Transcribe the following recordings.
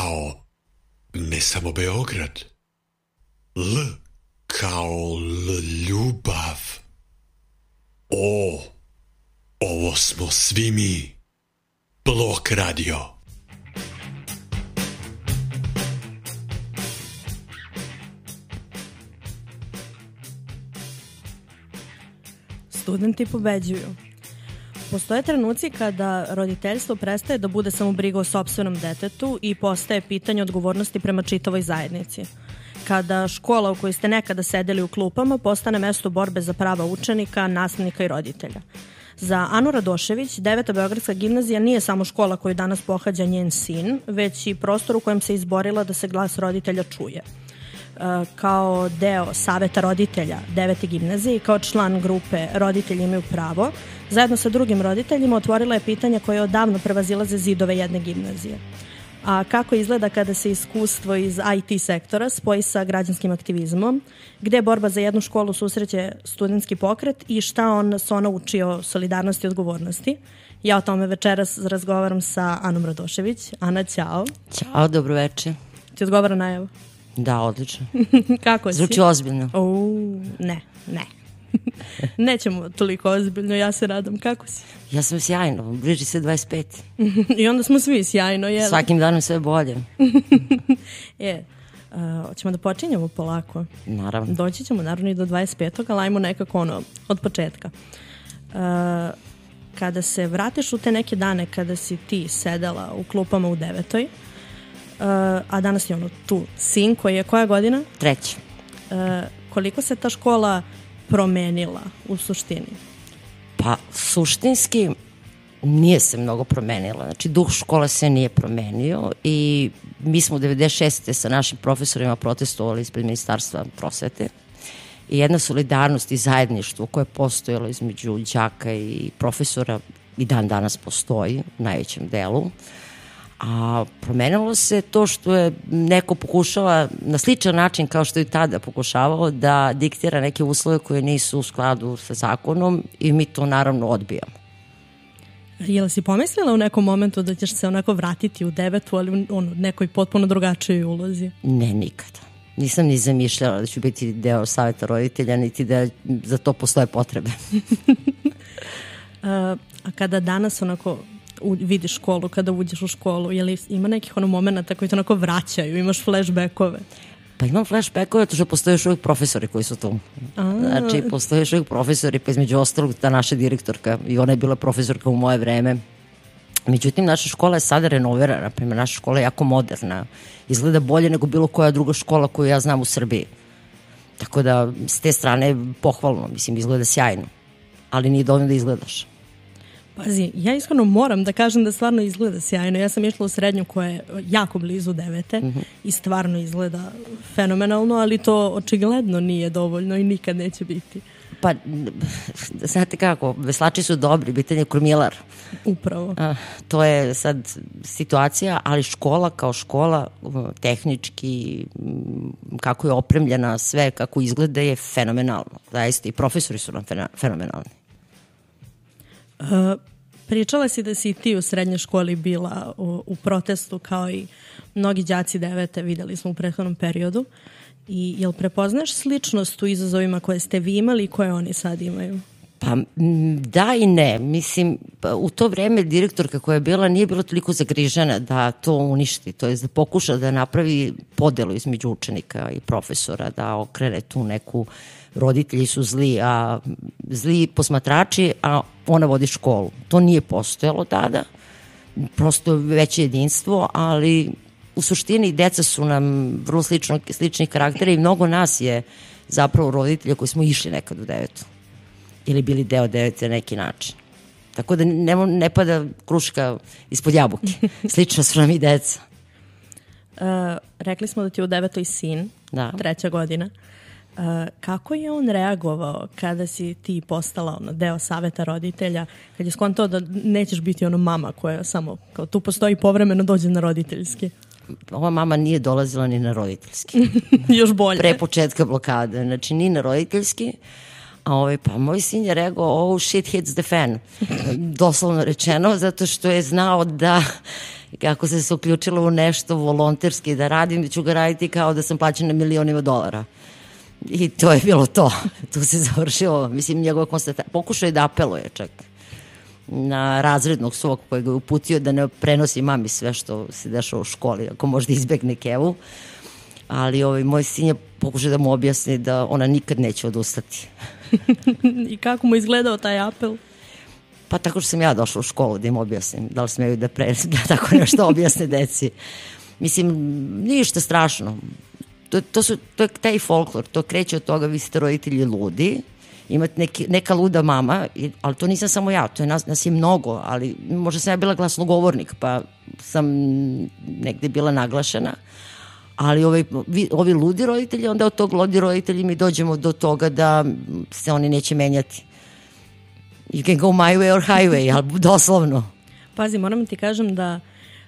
kao ne samo Beograd. L kao ljubav. O, ovo smo svi mi. Blok radio. Studenti pobeđuju. Postoje trenuci kada roditeljstvo prestaje da bude samo briga o sopstvenom detetu i postaje pitanje odgovornosti prema čitavoj zajednici. Kada škola u kojoj ste nekada sedeli u klupama postane mesto borbe za prava učenika, nastavnika i roditelja. Za Anu Radošević, 9. Beogradska gimnazija nije samo škola koju danas pohađa njen sin, već i prostor u kojem se izborila da se glas roditelja čuje. Kao deo Saveta roditelja 9. gimnazije i kao član grupe Roditelji imaju pravo, zajedno sa drugim roditeljima otvorila je pitanja koje odavno prevazilaze zidove jedne gimnazije. A kako izgleda kada se iskustvo iz IT sektora spoji sa građanskim aktivizmom, gde borba za jednu školu susreće studentski pokret i šta on nas ona uči o solidarnosti i odgovornosti. Ja o tome večeras razgovaram sa Anom Radošević. Ana, ćao. Ćao, dobro večer. Ti odgovara najava? Da, odlično. Kako si? Zvuči ozbiljno. Ne. Nećemo toliko ozbiljno, ja se radam. Kako si? Ja sam sjajno, bliži se 25. I onda smo svi sjajno, jel? Svakim danom sve bolje. Hoćemo da počinjemo polako. Naravno. Doći ćemo naravno i do 25. ali ajmo nekako od početka. Kada se vratiš u te neke dane kada si ti sedela u klupama u 9. A danas je tu sin koji je koja godina? 3. Koliko se ta škola promenila u suštini? Pa suštinski nije se mnogo promenila. Znači duh škola se nije promenio i mi smo u 96. sa našim profesorima protestovali ispred Ministarstva prosvete i jedna solidarnost i zajedništvo koje je postojalo između đaka i profesora i dan danas postoji u najvećem delu. A promenilo se to što je neko pokušava na sličan način kao što je tada pokušavao da diktira neke uslove koje nisu u skladu sa zakonom i mi to naravno odbijamo. Jel si pomislila u nekom momentu da ćeš se onako vratiti u 9. ali u nekoj potpuno drugačijoj ulozi? Ne, nikada. Nisam ni zamišljala da ću biti deo saveta roditelja, niti da za to postoje potrebe. A kada danas onako vidiš školu, kada uđeš u školu, je li ima nekih momenata koji te onako vraćaju, imaš flashbackove? Pa imam flashbackove, to što postoje još uvijek profesori koji su tu. Znači, postoje još uvijek profesori, pa između ostalog ta naša direktorka, i ona je bila profesorka u moje vreme. Međutim, naša škola je sada renovirana, na primjer, naša škola je jako moderna, izgleda bolje nego bilo koja druga škola koju ja znam u Srbiji. Tako da, s te strane, pohvalno, mislim, izgleda sjajno, ali nije dovoljno da izgledaš. Pazi, ja iskreno moram da kažem da stvarno izgleda sjajno. Ja sam išla u srednju koja je jako blizu 9. I stvarno izgleda fenomenalno, ali to očigledno nije dovoljno i nikad neće biti. Pa, znate kako, veslači su dobri, bitan je kormilar. Upravo. To je sad situacija, ali škola kao škola, tehnički, kako je opremljena, sve kako izgleda je fenomenalno. Zaista i profesori su nam fenomenalni. Pričala si da si ti u srednjoj školi bila u protestu kao i mnogi đaci 9. videli smo u prethodnom periodu. I jel prepoznaš sličnost u izazovima koje ste vi imali i koje oni sad imaju? Pa da i ne. Mislim, u to vreme direktorka koja je bila nije bila toliko zagrižena da to uništi, to je da pokuša da napravi podelu između učenika i profesora, da okrene tu neku, roditelji su zli posmatrači, a ona vodi školu. To nije postojalo tada, prosto veće jedinstvo, ali u suštini deca su nam vrlo slični karakteri i mnogo nas je zapravo roditelja koji smo išli nekad u 9. ili bili deo 9. na neki način. Tako da ne pada kruška ispod jabuke. Slično su nam i deca. Rekli smo da ti je u 9. sin, da. 3. godina. Kako je on reagovao kada si ti postala deo saveta roditelja, kad je skontao da nećeš biti mama koja samo kao tu postoji povremeno dođe na roditeljski? Ova mama nije dolazila ni na roditeljski. Još bolje. Pre početka blokade. Znači, ni na roditeljski. Pa moj sin je rekao, oh shit hits the fan. Doslovno rečeno, zato što je znao da kako sam se uključila u nešto volonterski da radim, da ću ga raditi kao da sam plaćena milionima dolara. I to je bilo to. Tu se završilo, mislim, njegova konstatacija. Pokušao je da apeluje čak na razrednog svog kojeg je uputio da ne prenosi mami sve što se dešava u školi, ako možda izbegne kevu. Ali moj sin je pokušao da mu objasni da ona nikad neće odustati. I kako mu izgledao taj apel? Pa tako što sam ja došla u školu da im objasnim, da li smeju da tako nešto objasne deci. Mislim, ništa strašno. To je taj folklor, to kreće od toga, vi ste roditelji ludi, imate neka luda mama, ali to nisam samo ja, to je nas je mnogo, ali možda sam ja bila glasnogovornik, pa sam negde bila naglašena, ali ovi ludi roditelji, onda od tog ludi roditelji mi dođemo do toga da se oni neće menjati. You can go my way or highway, ali doslovno. Pazi, moram ti kažem da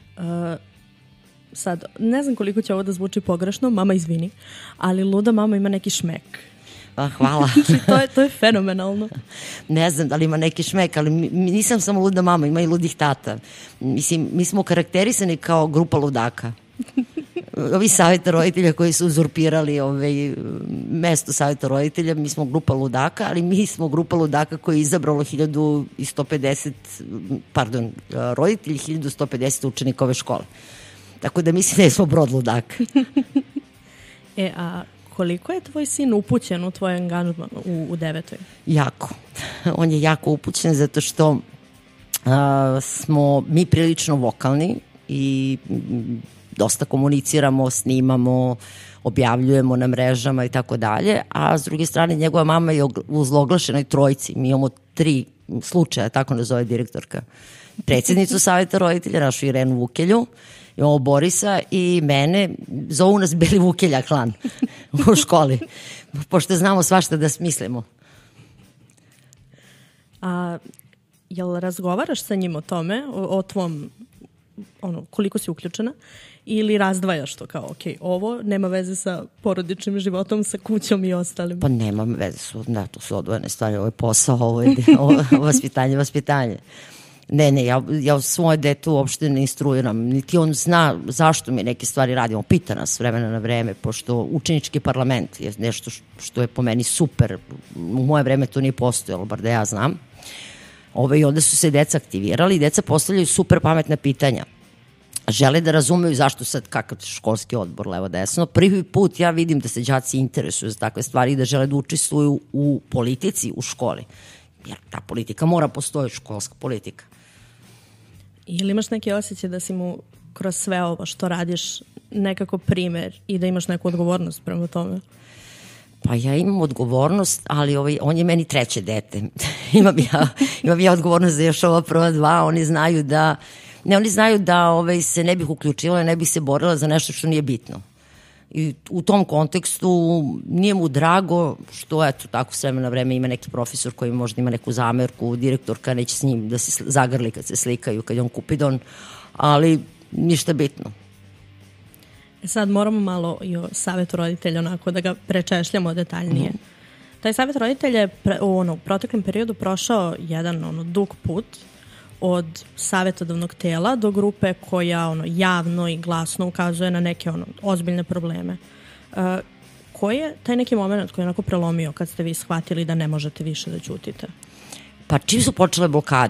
sad, ne znam koliko će ovo da zvuči pogrešno, mama izvini, ali luda mama ima neki šmek. Hvala. to je fenomenalno. Ne znam da li ima neki šmek, ali nisam samo luda mama, ima i ludih tata. Mislim, mi smo karakterisani kao grupa ludaka. Ovi savjeta roditelja koji su uzurpirali mesto savjeta roditelja, mi smo grupa ludaka, ali mi smo grupa ludaka koji je izabralo 1150, roditelji 1150 učenika ove škole. Tako da mislim da je smo brod ludaka. A koliko je tvoj sin upućen u tvoj angažman u 9. Jako. On je jako upućen zato što smo mi prilično vokalni i dosta komuniciramo, snimamo, objavljujemo na mrežama i tako dalje, a s druge strane njegova mama je u zloglašenoj trojci. Mi imamo 3 slučaja, tako nazove direktorka. Predsjednicu savjeta roditelja, našu Irenu Vukelju, imamo Borisa i mene, zovu nas Beli Vukelja klan u školi, pošto znamo svašta da smislimo. A jel razgovaraš sa njim o tome, o tvom, koliko si uključena, ili razdvajaš to kao, ok, ovo nema veze sa porodičnim životom, sa kućom i ostalim? Pa nema veze, to su odvojene stvari, ovo je posao, ovo je vaspitanje. Ne, ja svoje dete uopšte ne instruiram, niti on zna zašto mi neke stvari radimo, pita nas vremena na vreme, pošto učenički parlament je nešto što je po meni super, u moje vreme to nije postojalo, bar da ja znam. I onda su se deca aktivirali i deca postavljaju super pametna pitanja. Žele da razumeju zašto sad kakav školski odbor levo-desno. Prvi put ja vidim da se đaci interesuju za takve stvari i da žele da učestvuju u politici u školi. Jer ta politika mora postoji, školska politika. Ili imaš neki osjećaj da si mu kroz sve ovo što radiš nekako primer i da imaš neku odgovornost prema tome? Pa ja imam odgovornost, ali on je meni 3. dete. imam ja odgovornost za još ova prva 2, oni znaju da se ne bih uključila, ne bih se borila za nešto što nije bitno. I u tom kontekstu nije mu drago što, eto, tako s vremena na vreme ima neki profesor koji možda ima neku zamerku, direktorka neće s njim da se zagrli kad se slikaju, kad je on Kupidon, ali ništa bitno. Sad moramo malo i o savjetu roditelja, onako da ga prečešljamo detaljnije. Taj savjet roditelja je u proteklom periodu prošao jedan dug put od savjetodavnog tela do grupe koja javno i glasno ukazuje na neke ozbiljne probleme. Koji je taj neki moment koji je onako prelomio kad ste vi shvatili da ne možete više da ćutite? Pa čim su počele blokade,